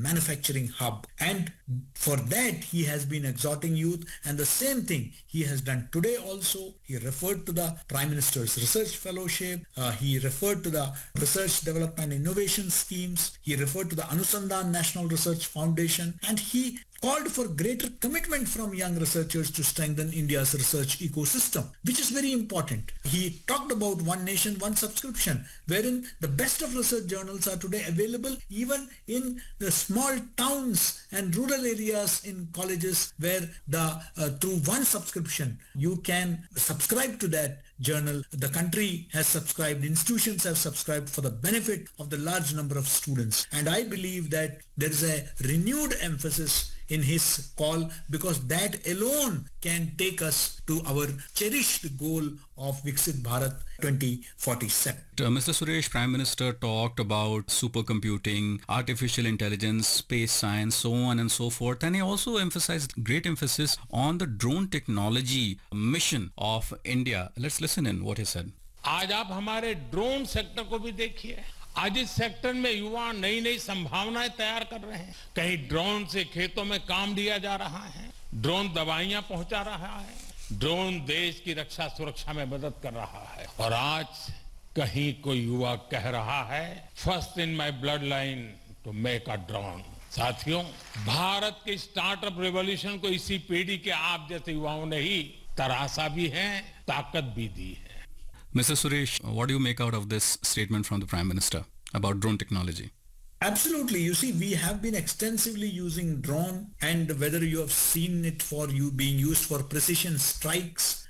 manufacturing hub. And for that, he has been exhorting youth, and the same thing he has done today also. He referred to the Prime Minister's Research Fellowship. He referred to the Research Development Innovation Schemes. He referred to the Anusandhan National Research Foundation, and he called for greater commitment from young researchers to strengthen India's research ecosystem, which is very important. He talked about one nation, one subscription, wherein the best of research journals are today available even in the small towns and rural areas in colleges, where through one subscription you can subscribe to that journal. The country has subscribed, institutions have subscribed for the benefit of the large number of students. And I believe that there is a renewed emphasis in his call, because that alone can take us to our cherished goal of Viksit Bharat 2047. Mr. Suresh, Prime Minister talked about supercomputing, artificial intelligence, space science, so on and so forth. And he also emphasized great emphasis on the drone technology mission of India. Let's listen in what he said. आज आप हमारे drone sector को भी देखिए. आज इस sector में युवा नई नई संभावनाएं तैयार कर रहे हैं. कहीं ड्रोन से खेतों में काम लिया जा रहा है, ड्रोन दवाइयां पहुंचा रहा है, ड्रोन देश की रक्षा सुरक्षा में मदद कर रहा है. और आज कहीं कोई युवा कह रहा है, first in my blood line to make a drone. साथियों, भारत के स्टार्टअप रेवोल्यूशन को इसी पीढ़ी के आप जैसे युवाओं ने ही तराशा भी है, ताकत भी दी है. Mr. Suresh, what do you make out of this statement from the Prime Minister about drone technology? Absolutely. You see, we have been extensively using drone, and whether you have seen it for you being used for precision strikes,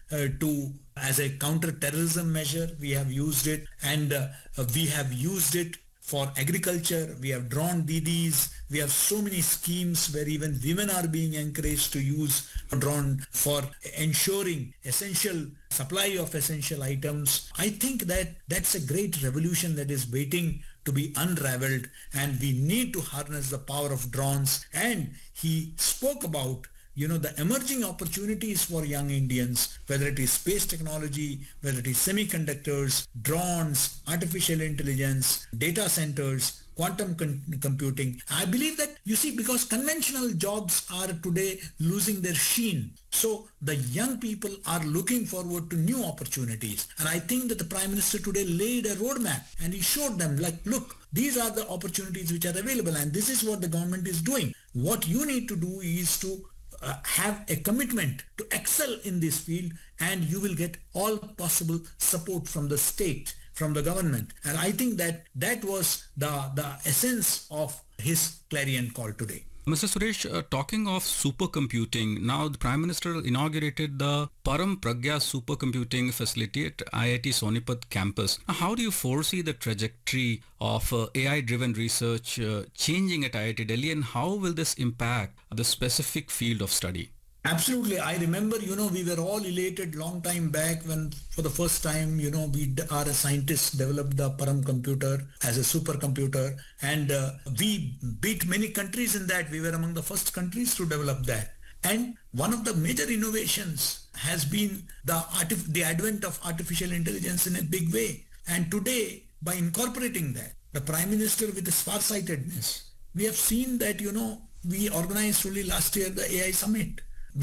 as a counter-terrorism measure, we have used it, and we have used it for agriculture. We have drone Didis. We have so many schemes where even women are being encouraged to use drone for ensuring essential supply of essential items. I think that that's a great revolution that is waiting to be unraveled, and we need to harness the power of drones. And he spoke about the emerging opportunities for young Indians, whether it is space technology, whether it is semiconductors, drones, artificial intelligence, data centers, quantum computing. I believe that, because conventional jobs are today losing their sheen. So the young people are looking forward to new opportunities. And I think that the Prime Minister today laid a roadmap, and he showed them, look, these are the opportunities which are available, and this is what the government is doing. What you need to do is to have a commitment to excel in this field, and you will get all possible support from the state, from the government. And I think that was the essence of his clarion call today. Mr. Suresh, talking of supercomputing, now the Prime Minister inaugurated the Param Pragya supercomputing facility at IIT Sonipat campus. How do you foresee the trajectory of AI-driven research changing at IIT Delhi, and how will this impact the specific field of study? Absolutely. I remember, we were all elated long time back when for the first time, our scientists developed the Param computer as a supercomputer, and we beat many countries in that. We were among the first countries to develop that. And one of the major innovations has been the advent of artificial intelligence in a big way. And today, by incorporating that, the Prime Minister with his farsightedness, we have seen that, we organized only last year the AI Summit,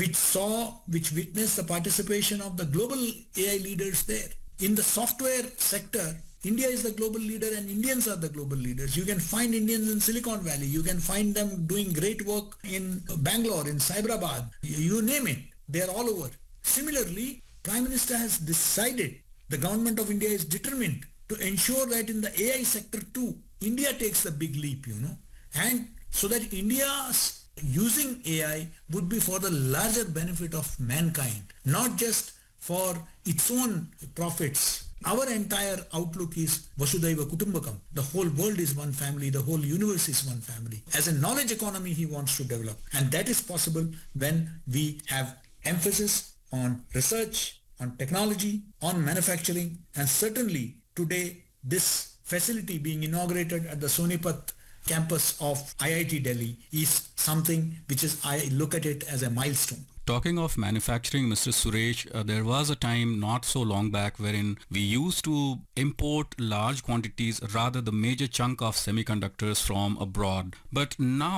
which witnessed the participation of the global AI leaders there. In the software sector, India is the global leader, and Indians are the global leaders. You can find Indians in Silicon Valley. You can find them doing great work in Bangalore, in Cyberabad. You name it. They are all over. Similarly, Prime Minister has decided, the government of India is determined to ensure that in the AI sector too, India takes the big leap, and so that India's using AI would be for the larger benefit of mankind, not just for its own profits. Our entire outlook is Vasudhaiva Kutumbakam. The whole world is one family. The whole universe is one family. As a knowledge economy, he wants to develop. And that is possible when we have emphasis on research, on technology, on manufacturing. And certainly today, this facility being inaugurated at the Sonipat campus of IIT Delhi is something which I look at it as a milestone. Talking of manufacturing, Mr. Suresh, there was a time not so long back wherein we used to import large quantities, rather the major chunk of semiconductors from abroad. But now